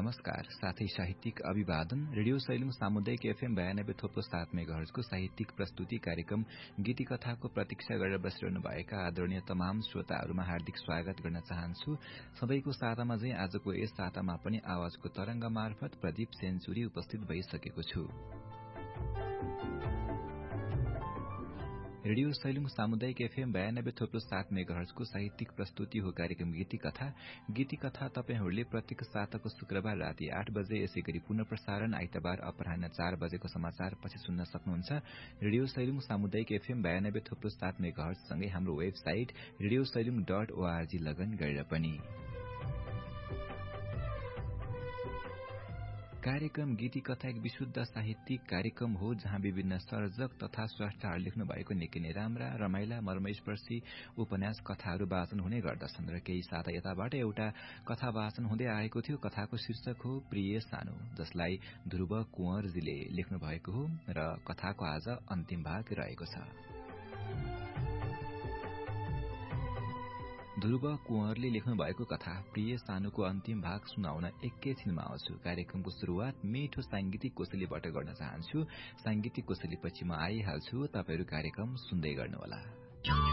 नमस्कार साथै साहित्यिक अभिवादन। रेडियो सैलुङ सामुदायिक एफएम 92.7 मेगाहर्जको साहित्यिक प्रस्तुति कार्यक्रम गीति कथाको प्रतीक्षा गरेर बसिरहनु भएका आदरणीय तमाम श्रोताहरूमा हार्दिक स्वागत गर्न चाहन्छु। सधैँको सातामा चाहिँ आजको यस सातामा पनि आवाजको तरंग मार्फत प्रदीप सेन्चुरी उपस्थित भइसकेको छु। रेडियो सैलुङ सामुदायिक एफएम 92.7 मेगाहर्जको साहित्यिक प्रस्तुति हो कार्यक्रम गीति कथा। गीति कथा तपाईहरूले प्रत्येक साताको शुक्रबार राति 8 बजे, यसै गरी पुनः प्रसारण आइतबार अपराह्न 4 बजेको समाचार पछि सुन्न सक्नुहुन्छ। रेडियो सैलुङ सामुदायिक एफएम 92.7 मेगाहर्ज सँगै हाम्रो वेबसाइट radiosailing.org लगन गरेर पनि। कार्यक्रम गीति कथा एक विशुद्ध साहित्यिक कार्यक्रम हो जहाँ विभिन्न सर्जक तथा स्रष्टाहरू लेख्नु भएको निकै नै राम्रा रमाइला मर्मस्पर्शी उपन्यास कथाहरू वाचन हुने गर्दछन्। र केही साता यताबाट एउटा कथा वाचन हुँदै आएको थियो। कथाको शीर्षक हो प्रिय सानो, जसलाई ध्रुव कुँवरजीले लेख्नु भएको हो र कथाको आज अन्तिम भाग रहेको छ। ध्रुव कुँवरले लेख्नु भएको कथा प्रिय सानोको अन्तिम भाग सुनाउन एकैछिनमा आउँछु। कार्यक्रमको शुरूआत मिठो सांगीतिक कोसेलीबाट गर्न चाहन्छु। सांगीतिक कोसेली पछि म आइहाल्छु। तपाईहरू कार्यक्रम सुन्दै गर्नुहोला।